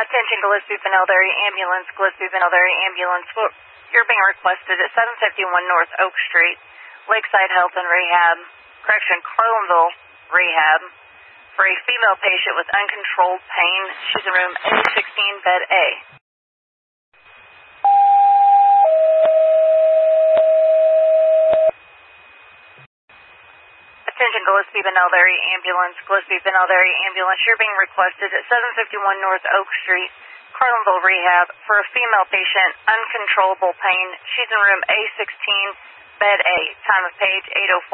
Attention Gillespie Pinelberry Ambulance, Gillespie Pinelberry Ambulance. You're being requested at 751 North Oak Street, Lakeside Health and Rehab, Carlinville Rehab, for a female patient with uncontrolled pain. She's in room A16, bed A. Attention Gillespie Pinelberry Ambulance, Gillespie Pinelberry Ambulance. You're being requested at 751 North Oak Street, Carlinville Rehab, for a female patient, uncontrollable pain. She's in room A16, bed A. Time of page 8:04.